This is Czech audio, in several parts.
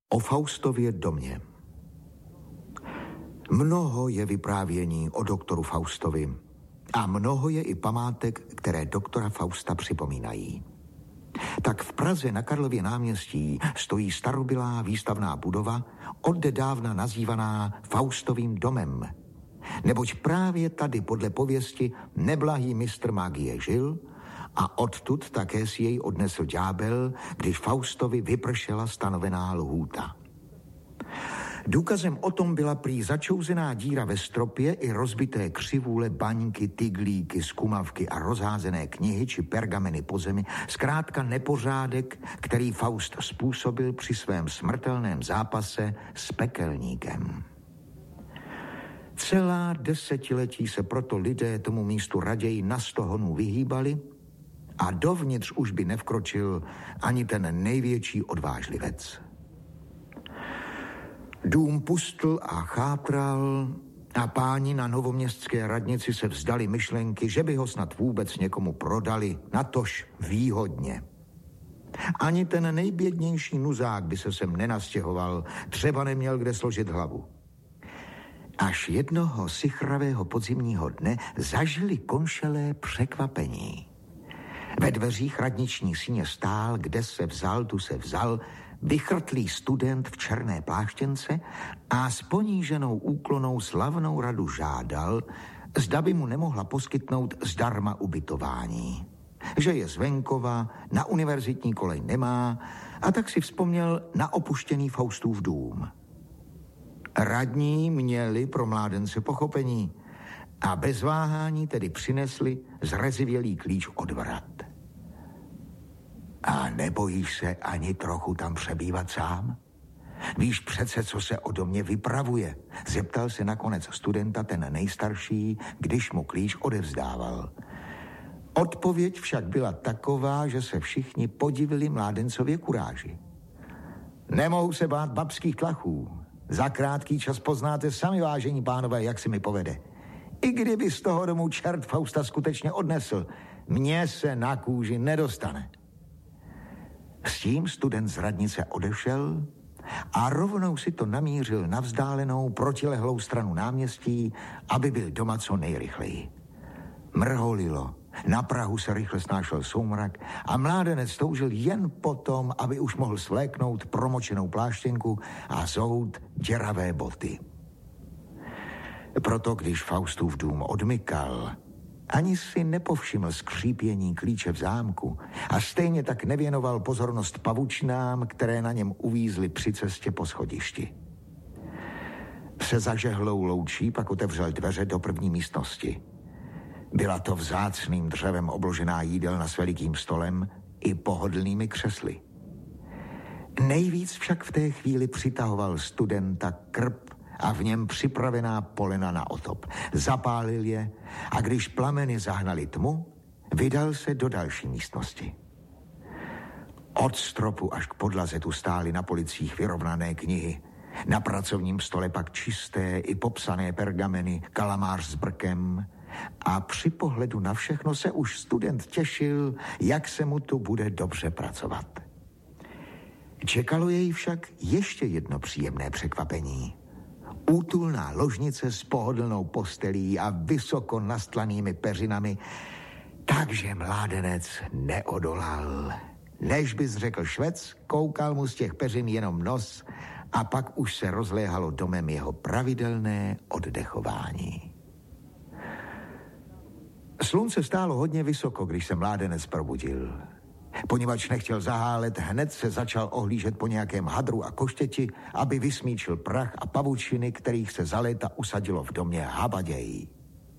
O Faustově domě. Mnoho je vyprávění o doktoru Faustovi a mnoho je i památek, které doktora Fausta připomínají. Tak v Praze na Karlově náměstí stojí starobylá výstavná budova, odedávna nazývaná Faustovým domem. Neboť právě tady podle pověsti neblahý mistr magie žil a odtud také si jej odnesl ďábel, když Faustovi vypršela stanovená lhůta. Důkazem o tom byla prý začouzená díra ve stropě i rozbité křivůle, baňky, tyglíky, skumavky a rozházené knihy či pergameny po zemi, zkrátka nepořádek, který Faust způsobil při svém smrtelném zápase s pekelníkem. Celá desetiletí se proto lidé tomu místu raději na 100 honů vyhýbali a dovnitř už by nevkročil ani ten největší odvážlivec. Dům pustl a chátral a páni na novoměstské radnici se vzdali myšlenky, že by ho snad vůbec někomu prodali, natož výhodně. Ani ten nejbědnější nuzák by se sem nenastěhoval, třeba neměl kde složit hlavu. Až jednoho sichravého podzimního dne zažili konšelé překvapení. Ve dveřích radniční síně stál, kde se vzal, tu se vzal, vychrtlý student v černé pláštěnce a s poníženou úklonou slavnou radu žádal, zda by mu nemohla poskytnout zdarma ubytování. Že je z venkova, na univerzitní kolej nemá a tak si vzpomněl na opuštěný Faustův dům. Radní měli pro mládence pochopení a bez váhání tedy přinesli zrezivělý klíč od vrat. A nebojíš se ani trochu tam přebývat sám? Víš přece, co se o domě vypravuje, zeptal se nakonec studenta ten nejstarší, když mu klíč odevzdával. Odpověď však byla taková, že se všichni podivili mládencově kuráži. Nemohu se bát babských tlachů. Za krátký čas poznáte sami, vážení pánové, jak se mi povede. I kdyby z toho domu čert Fausta skutečně odnesl, mně se na kůži nedostane. S tím student z radnice odešel a rovnou si to namířil na vzdálenou protilehlou stranu náměstí, aby byl doma co nejrychleji. Mrholilo, na prahu se rychle snášel soumrak a mládenec toužil jen potom, aby už mohl svléknout promočenou pláštěnku a zout děravé boty. Proto, když Faustův dům odmykal, ani si nepovšiml skřípění klíče v zámku a stejně tak nevěnoval pozornost pavučinám, které na něm uvízly při cestě po schodišti. Se zažehlou loučí pak otevřel dveře do první místnosti. Byla to vzácným dřevem obložená jídelna s velikým stolem i pohodlnými křesly. Nejvíc však v té chvíli přitahoval studenta krb a v něm připravená polena na otop. Zapálil je a když plameny zahnaly tmu, vydal se do další místnosti. Od stropu až k podlaze tu stály na policích vyrovnané knihy. Na pracovním stole pak čisté i popsané pergameny, kalamář s brkem a při pohledu na všechno se už student těšil, jak se mu tu bude dobře pracovat. Čekalo jej však ještě jedno příjemné překvapení. Útulná ložnice s pohodlnou postelí a vysoko nastlanými peřinami, takže mládenec neodolal. Než bys řekl švec, koukal mu z těch peřin jenom nos a pak už se rozléhalo domem jeho pravidelné oddechování. Slunce stálo hodně vysoko, když se mládenec probudil. Poněvadž nechtěl zahálet, hned se začal ohlížet po nějakém hadru a koštěti, aby vysmíčil prach a pavučiny, kterých se za léta usadilo v domě habaději.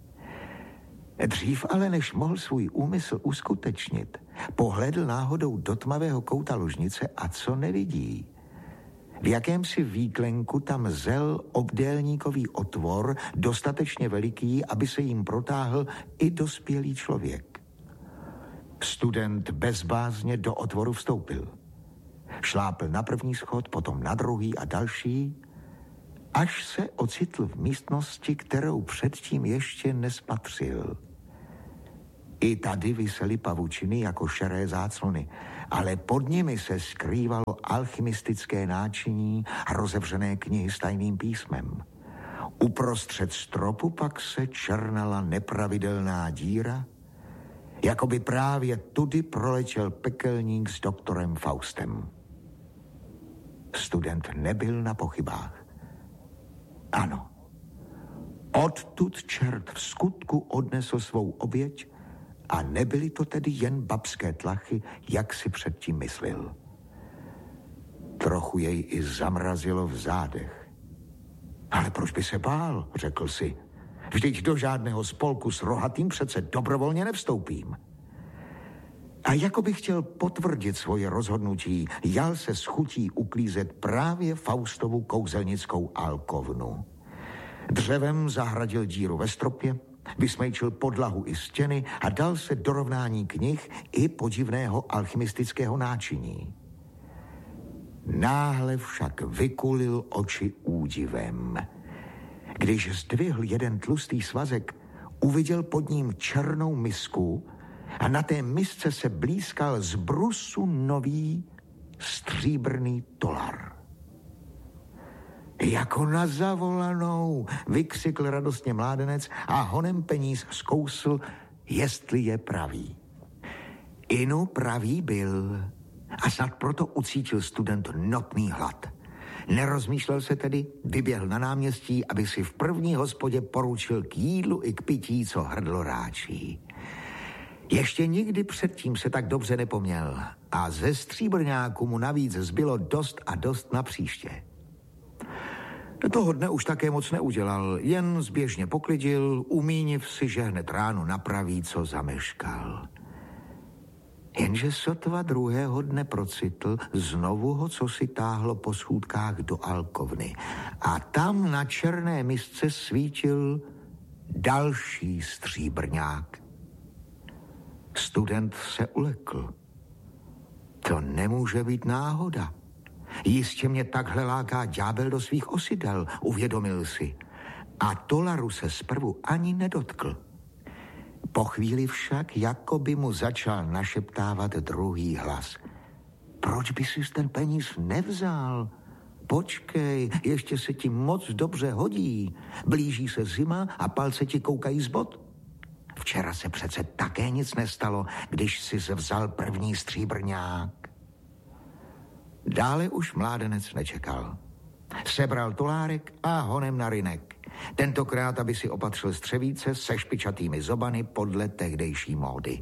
Dřív ale, než mohl svůj úmysl uskutečnit, pohlédl náhodou do tmavého kouta ložnice a co nevidí. V jakémsi výklenku tam zel obdélníkový otvor, dostatečně veliký, aby se jim protáhl i dospělý člověk. Student bezbázně do otvoru vstoupil. Šlápl na první schod, potom na druhý a další, až se ocitl v místnosti, kterou předtím ještě nespatřil. I tady visely pavučiny jako šeré záclony, ale pod nimi se skrývalo alchymistické náčiní a rozevřené knihy s tajným písmem. Uprostřed stropu pak se černala nepravidelná díra, jako by právě tudy proletěl pekelník s doktorem Faustem. Student nebyl na pochybách. Ano, odtud čert v skutku odnesl svou oběť a nebyly to tedy jen babské tlachy, jak si předtím myslel. Trochu jej i zamrazilo v zádech. Ale proč by se bál, řekl si. Vždyť do žádného spolku s rohatým přece dobrovolně nevstoupím. A jako by chtěl potvrdit svoje rozhodnutí, jal se s chutí uklízet právě Faustovu kouzelnickou alkovnu. Dřevem zahradil díru ve stropě, vysmejčil podlahu i stěny a dal se do rovnání knih i podivného alchymistického náčiní. Náhle však vykulil oči údivem. Když zdvihl jeden tlustý svazek, uviděl pod ním černou misku a na té misce se blízkal z brusu nový stříbrný tolar. Jako na zavolanou, vykřikl radostně mládenec a honem peníz zkousl, jestli je pravý. Inu pravý byl a snad proto ucítil student notný hlad. Nerozmýšlel se tedy, vyběhl na náměstí, aby si v první hospodě poručil k jídlu i k pití, co hrdlo ráčí. Ještě nikdy předtím se tak dobře nepoměl a ze stříbrňáku mu navíc zbylo dost a dost na příště. Toho dne už také moc neudělal, jen zběžně poklidil, umíniv si, že hned ráno napraví, co zameškal. Jenže sotva druhého dne procitl, znovu ho cosi táhlo po schůdkách do alkovny. A tam na černé misce svítil další stříbrňák. Student se ulekl. To nemůže být náhoda. Jistě mě takhle láká ďábel do svých osidel, uvědomil si. A tolaru se zprvu ani nedotkl. Po chvíli však, jako by mu začal našeptávat druhý hlas. Proč by si ten peníz nevzal? Počkej, ještě se ti moc dobře hodí. Blíží se zima a palce ti koukají z bod. Včera se přece také nic nestalo, když jsi vzal první stříbrňák. Dále už mládenec nečekal. Sebral tolárek a honem na rynek. Tentokrát, aby si opatřil střevíce se špičatými zobany podle tehdejší módy.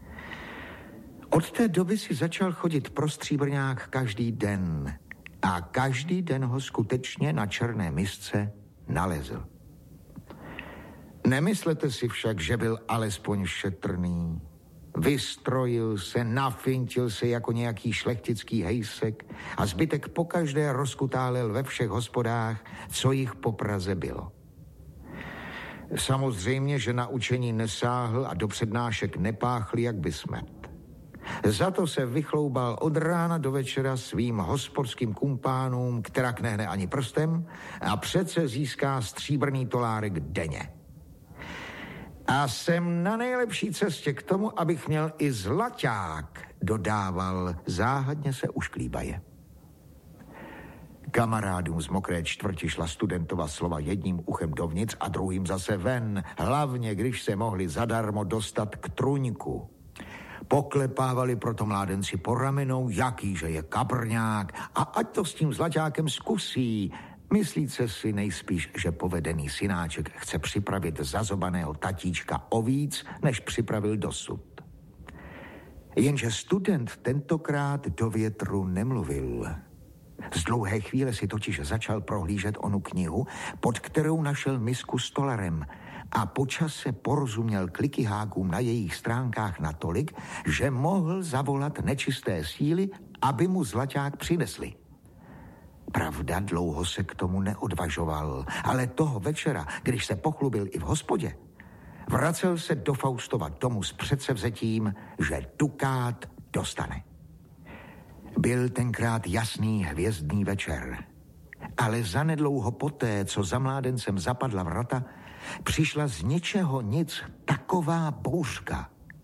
Od té doby si začal chodit pro stříbrňák každý den a každý den ho skutečně na černé misce nalezl. Nemyslete si však, že byl alespoň šetrný. Vystrojil se, nafintil se jako nějaký šlechtický hejsek a zbytek pokaždé rozkutálel ve všech hospodách, co jich po Praze bylo. Samozřejmě, že na učení nesáhl a do přednášek nepáchl jak by smet. Za to se vychloubal od rána do večera svým hospodským kumpánům, kterak nehne ani prstem a přece získá stříbrný tolárek denně. A jsem na nejlepší cestě k tomu, abych měl i zlaťák, dodával, záhadně se ušklíbaje. Kamarádům z mokré čtvrti šla studentova slova jedním uchem dovnitř a druhým zase ven, hlavně když se mohli zadarmo dostat k truňku. Poklepávali proto mládenci po ramenou, jakýže je kabrňák a ať to s tím zlaťákem zkusí. Myslíte si nejspíš, že povedený synáček chce připravit zazobaného tatíčka o víc, než připravil dosud. Jenže student tentokrát do větru nemluvil. Z dlouhé chvíle si totiž začal prohlížet onu knihu, pod kterou našel misku s tolarem a počas se porozuměl klikyhákům na jejich stránkách natolik, že mohl zavolat nečisté síly, aby mu zlaťák přinesli. Pravda, dlouho se k tomu neodvažoval, ale toho večera, když se pochlubil i v hospodě, vracel se do Faustova domu s předsevzetím, že dukát dostane. Byl tenkrát jasný hvězdný večer, ale zanedlouho poté, co za mládencem zapadla vrata, přišla z ničeho nic taková bouřka,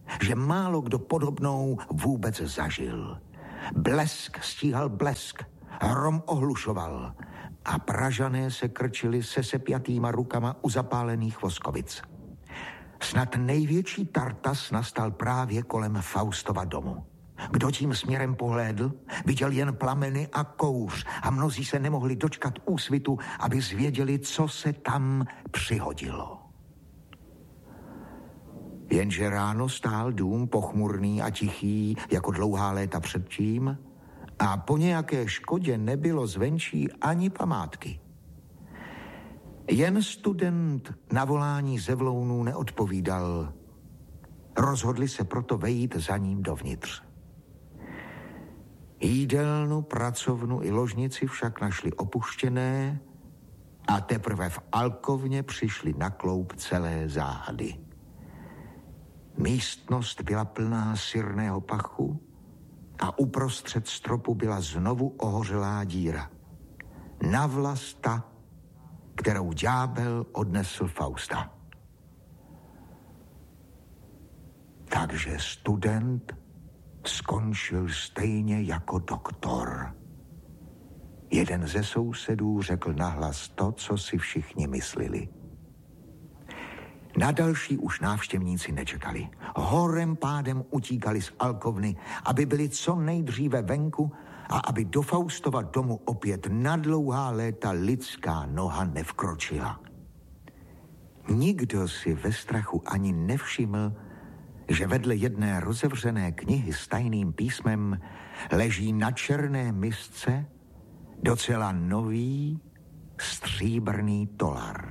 že málo kdo podobnou vůbec zažil. Blesk stíhal blesk, hrom ohlušoval a Pražané se krčili se sepjatýma rukama u zapálených voskovic. Snad největší tartas nastal právě kolem Faustova domu. Kdo tím směrem pohlédl, viděl jen plameny a kouř a mnozí se nemohli dočkat úsvitu, aby zvěděli, co se tam přihodilo. Jenže ráno stál dům pochmurný a tichý, jako dlouhá léta předtím, a po nějaké škodě nebylo zvenčí ani památky. Jen student na volání ze Vlounů neodpovídal. Rozhodli se proto vejít za ním dovnitř. Jídelnu, pracovnu i ložnici však našli opuštěné a teprve v alkovně přišli na kloup celé záhady. Místnost byla plná syrného pachu a uprostřed stropu byla znovu ohořelá díra. Navlas ta, kterou ďábel odnesl Fausta. Takže student skončil stejně jako doktor. Jeden ze sousedů řekl nahlas to, co si všichni mysleli. Na další už návštěvníci nečekali. Horem pádem utíkali z alkovny, aby byli co nejdříve venku a aby do Faustova domu opět na dlouhá léta lidská noha nevkročila. Nikdo si ve strachu ani nevšiml, že vedle jedné rozevřené knihy s tajným písmem leží na černé misce docela nový stříbrný tolar.